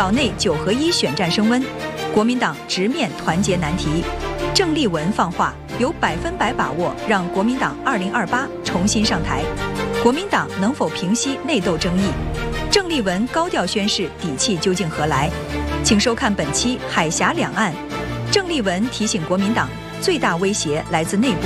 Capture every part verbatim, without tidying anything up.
岛内九合一选战升温，国民党直面团结难题。郑丽文放话，有百分百把握让国民党二零二八重新上台。国民党能否平息内斗争议？郑丽文高调宣示底气究竟何来？请收看本期《海峡两岸》。郑丽文提醒国民党，最大威胁来自内部。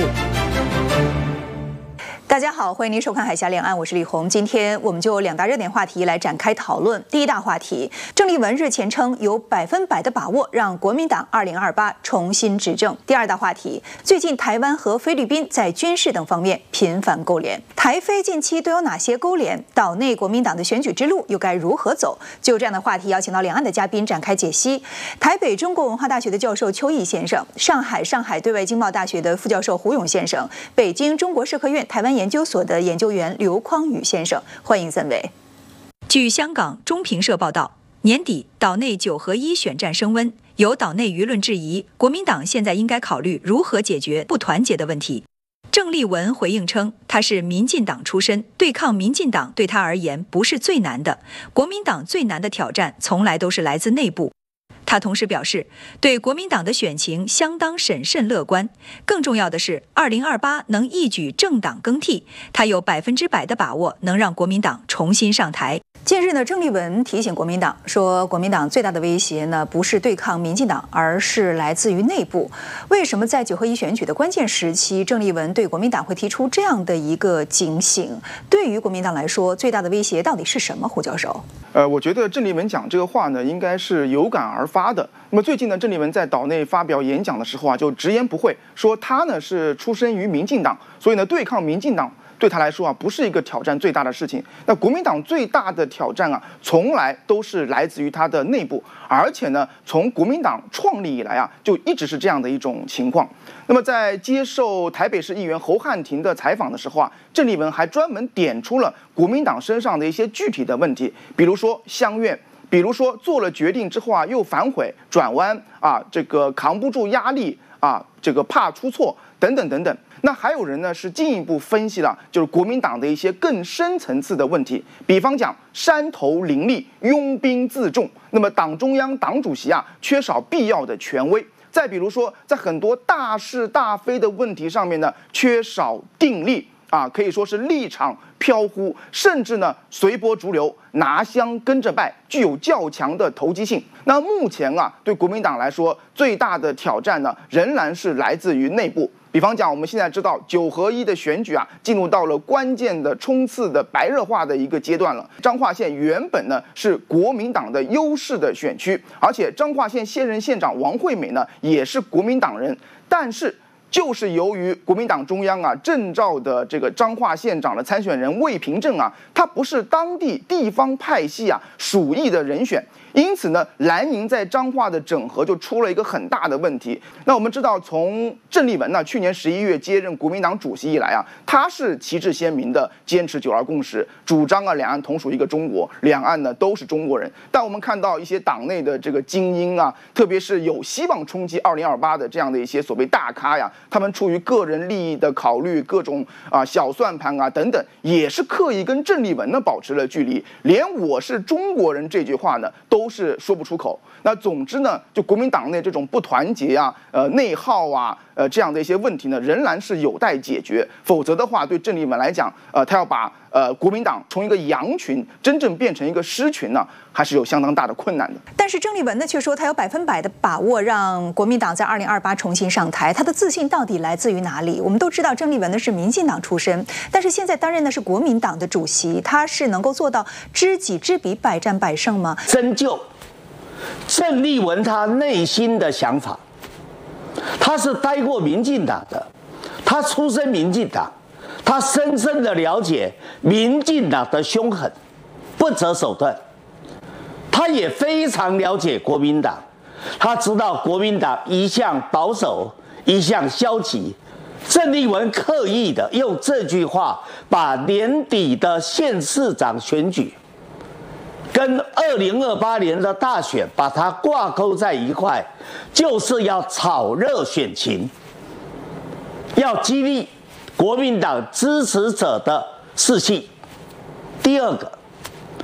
大家好，欢迎您收看《海峡两岸》，我是李红。今天我们就两大热点话题来展开讨论。第一大话题，郑丽文日前称有百分百的把握让国民党二零二八重新执政。第二大话题，最近台湾和菲律宾在军事等方面频繁勾连，台菲近期都有哪些勾连？岛内国民党的选举之路又该如何走？就这样的话题，邀请到两岸的嘉宾展开解析。台北中国文化大学的教授邱毅先生，上海上海对外经贸大学的副教授胡勇先生，北京中国社科院台湾研究所的研究员刘匡宇先生，欢迎三位。据香港中评社报道，年底岛内九合一选战升温，有岛内舆论质疑，国民党现在应该考虑如何解决不团结的问题。郑丽文回应称，他是民进党出身，对抗民进党对他而言不是最难的，国民党最难的挑战从来都是来自内部。他同时表示，对国民党的选情相当审慎乐观，更重要的是二零二八能一举政党更替，他有百分之百的把握能让国民党重新上台。近日呢，郑丽文提醒国民党说，国民党最大的威胁呢不是对抗民进党，而是来自于内部。为什么在九合一选举的关键时期，郑丽文对国民党会提出这样的一个警醒？对于国民党来说，最大的威胁到底是什么？胡教授， 呃，我觉得郑丽文讲这个话呢，应该是有感而发的。那么最近呢，郑丽文在岛内发表演讲的时候啊，就直言不讳说他呢是出身于民进党，所以呢对抗民进党对他来说啊不是一个挑战最大的事情。那国民党最大的挑战啊，从来都是来自于他的内部，而且呢从国民党创立以来啊，就一直是这样的一种情况。那么在接受台北市议员侯汉廷的采访的时候啊，郑丽文还专门点出了国民党身上的一些具体的问题，比如说乡愿。比如说做了决定之后啊，又反悔转弯啊，这个扛不住压力啊，这个怕出错等等等等。那还有人呢是进一步分析了，就是国民党的一些更深层次的问题，比方讲山头林立、拥兵自重，那么党中央、党主席啊缺少必要的权威。再比如说，在很多大是大非的问题上面呢，缺少定力。啊，可以说是立场飘忽，甚至呢随波逐流，拿香跟着拜，具有较强的投机性。那目前啊，对国民党来说，最大的挑战呢，仍然是来自于内部。比方讲，我们现在知道九合一的选举啊，进入到了关键的冲刺的白热化的一个阶段了。彰化县原本呢是国民党的优势的选区，而且彰化县现任县长王惠美呢也是国民党人，但是。就是由于国民党中央啊征召的这个彰化县长的参选人魏平正啊，他不是当地地方派系啊属意的人选，因此呢，蓝营在彰化的整合就出了一个很大的问题。那我们知道，从郑丽文呢去年十一月接任国民党主席以来啊，他是旗帜鲜明的坚持九二共识，主张啊两岸同属一个中国，两岸呢都是中国人。但我们看到一些党内的这个精英啊，特别是有希望冲击二零二八的这样的一些所谓大咖呀。他们出于个人利益的考虑，各种啊小算盘啊等等，也是刻意跟郑丽文呢保持了距离，连我是中国人这句话呢都是说不出口。那总之呢，就国民党内这种不团结啊、呃内耗啊、呃这样的一些问题呢，仍然是有待解决。否则的话，对郑丽文来讲，呃，他要把呃国民党从一个羊群真正变成一个狮群呢，还是有相当大的困难的。 但是郑丽文呢，却说他有百分百的把握让国民党在二零二八重新上台。他的自信到底来自于哪里？我们都知道郑丽文呢是民进党出身，但是现在担任的是国民党的主席，他是能够做到知己知彼，百战百胜吗？ 深究郑丽文他内心的想法，他是待过民进党的，他出身民进党，他深深的了解民进党的凶狠、不择手段，他也非常了解国民党，他知道国民党一向保守，一向消极。郑丽文刻意的用这句话把年底的县市长选举跟二零二八年的大选把它挂钩在一块，就是要炒热选情，要激励国民党支持者的士气。第二个，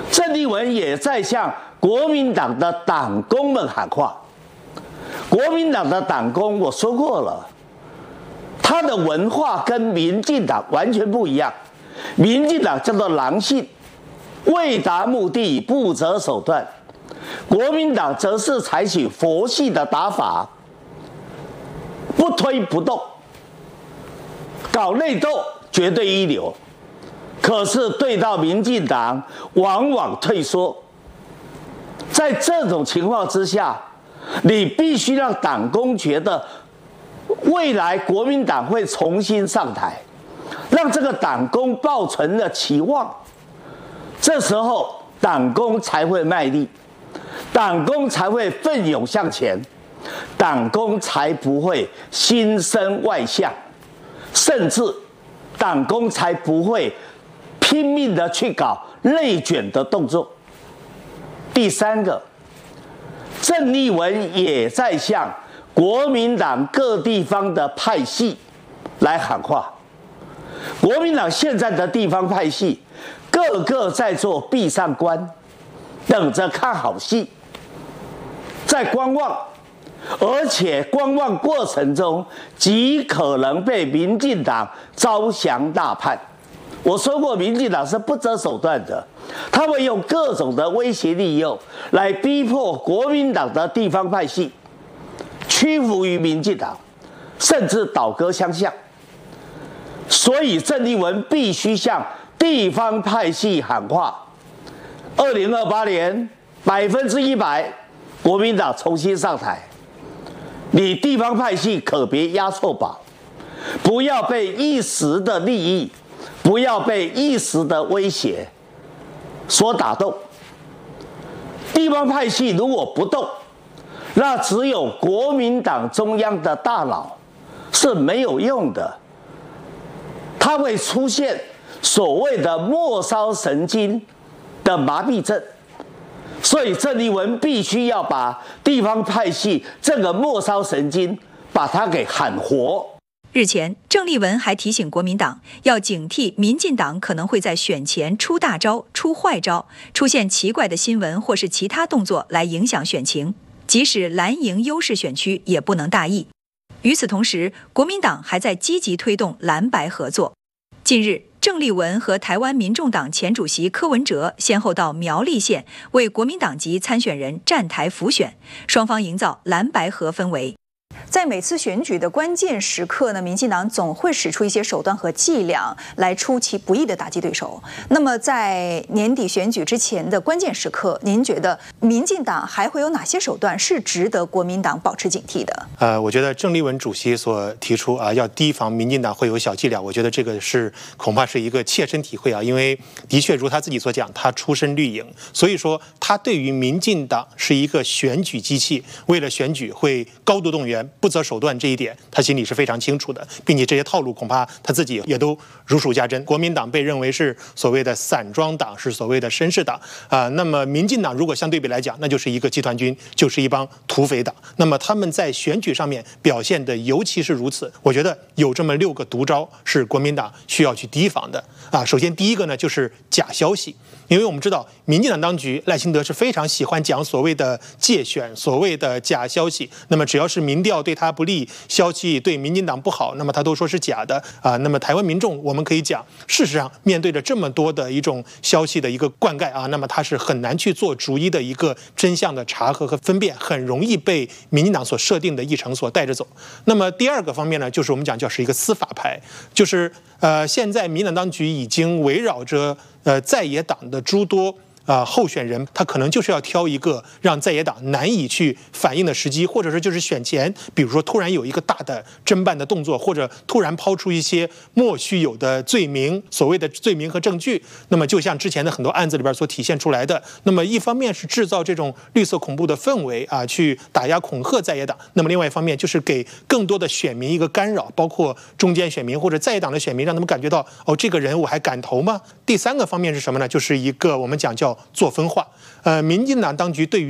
郑丽文也在向国民党的党工们喊话。国民党的党工，我说过了，他的文化跟民进党完全不一样。民进党叫做狼性，为达目的不择手段；国民党则是采取佛系的打法，不推不动，搞内斗绝对一流。可是对到民进党，往往退缩。在这种情况之下，你必须让党工觉得未来国民党会重新上台，让这个党工抱存了期望，这时候党工才会卖力，党工才会奋勇向前，党工才不会心生外向，甚至党工才不会拼命的去搞内卷的动作。第三个，郑丽文也在向国民党各地方的派系来喊话。国民党现在的地方派系，个个在做闭上关，等着看好戏，在观望，而且观望过程中极可能被民进党招降大叛。我说过，民进党是不择手段的，他会用各种的威胁利诱来逼迫国民党的地方派系屈服于民进党，甚至倒戈相向。所以郑丽文必须向地方派系喊话：二零二八年百分之一百国民党重新上台，你地方派系可别押错宝，不要被一时的利益，不要被一时的威胁所打动。地方派系如果不动，那只有国民党中央的大脑是没有用的，它会出现所谓的末梢神经的麻痹症。所以郑丽文必须要把地方派系这个末梢神经把它给喊活。 日前，郑丽文还提醒国民党要警惕民进党可能会在选前出大招、出坏招，出现奇怪的新闻或是其他动作来影响选情，即使蓝营优势选区也不能大意。与此同时，国民党还在积极推动蓝白合作。近日，郑丽文和台湾民众党前主席柯文哲先后到苗栗县为国民党籍参选人站台辅选，双方营造蓝白合氛围。在每次选举的关键时刻呢，民进党总会使出一些手段和伎俩来出其不意的打击对手。那么在年底选举之前的关键时刻，您觉得民进党还会有哪些手段是值得国民党保持警惕的？ 呃，我觉得郑丽文主席所提出啊，要提防民进党会有小伎俩，我觉得这个是恐怕是一个切身体会啊，因为的确如他自己所讲，他出身绿营，所以说他对于民进党是一个选举机器，为了选举会高度动员，不择手段，这一点他心里是非常清楚的，并且这些套路恐怕他自己也都如数家珍。国民党被认为是所谓的散装党，是所谓的绅士党啊、呃，那么民进党如果相对比来讲，那就是一个集团军，就是一帮土匪党。那么他们在选举上面表现的尤其是如此，我觉得有这么六个毒招是国民党需要去提防的啊。首先第一个呢就是假消息。因为我们知道，民进党当局赖清德是非常喜欢讲所谓的介选、所谓的假消息。那么只要是民调对他不利，消息对民进党不好，那么他都说是假的啊。那么台湾民众，我们可以讲，事实上面对着这么多的一种消息的一个灌溉啊，那么他是很难去做逐一的一个真相的查核和分辨，很容易被民进党所设定的议程所带着走。那么第二个方面呢，就是我们讲叫是一个司法牌，就是呃，现在民进党当局已经围绕着呃在野党的诸多啊、呃，候选人，他可能就是要挑一个让在野党难以去反应的时机，或者说就是选前，比如说突然有一个大的侦办的动作，或者突然抛出一些莫须有的罪名，所谓的罪名和证据。那么就像之前的很多案子里边所体现出来的，那么一方面是制造这种绿色恐怖的氛围啊，去打压恐吓在野党；那么另外一方面就是给更多的选民一个干扰，包括中间选民或者在野党的选民，让他们感觉到哦，这个人我还敢投吗？第三个方面是什么呢？就是一个我们讲叫做分化。呃，民进党当局对于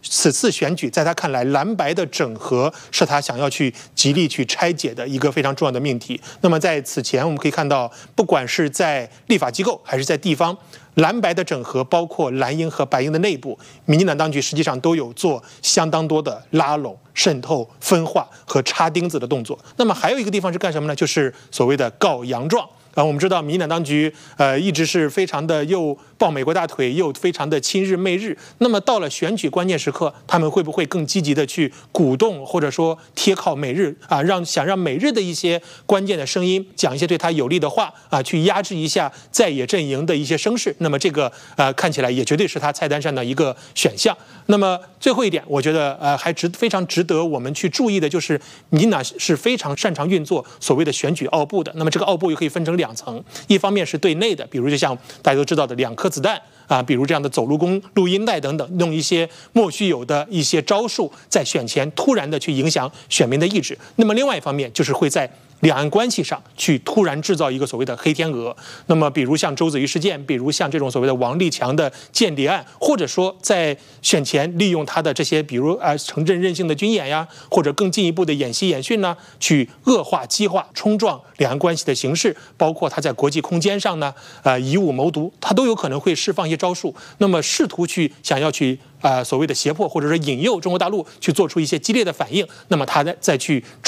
此次选举在他看来，蓝白的整合是他想要去极力去拆解的一个非常重要的命题。那么在此前，我们可以看到，不管是在立法机构还是在地方，蓝白的整合，包括蓝营和白营的内部，民进党当局实际上都有做相当多的拉拢、渗透、分化和插钉子的动作。那么还有一个地方是干什么呢？就是所谓的告洋状。啊，我们知道民进党当局呃一直是非常的又抱美国大腿，又非常的亲日媚日。那么到了选举关键时刻，他们会不会更积极的去鼓动或者说贴靠美日啊，让想让美日的一些关键的声音讲一些对他有利的话啊，去压制一下在野阵营的一些声势？那么这个呃看起来也绝对是他菜单上的一个选项。那么最后一点，我觉得呃还值非常值得我们去注意的就是，民进党是非常擅长运作所谓的选举奥部的。那么这个奥部又可以分成两。两层，一方面是对内的，比如就像大家都知道的两颗子弹啊，比如这样的走路工录音带等等，用一些莫须有的一些招数，在选前突然的去影响选民的意志。那么另外一方面就是会在两岸关系上去突然制造一个所谓的黑天鹅。那么比如像周子瑜事件，比如像这种所谓的王立强的间谍案，或者说在选前利用他的这些比如呃城镇韧性的军演呀，或者更进一步的演习演训呢，去恶化激化冲撞两岸关系的形势，包括他在国际空间上呢呃以武谋独，他都有可能会释放一些招数，那么试图去想要去呃所谓的胁迫或者说引诱中国大陆去做出一些激烈的反应，那么他再再去